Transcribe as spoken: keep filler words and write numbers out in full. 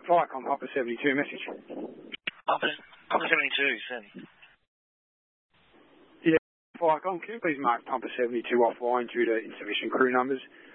Viacom, Papa seventy-two message. Papa, Papa seventy-two, send. Yeah, Viacom, can you please mark Papa seventy-two offline due to insufficient crew numbers?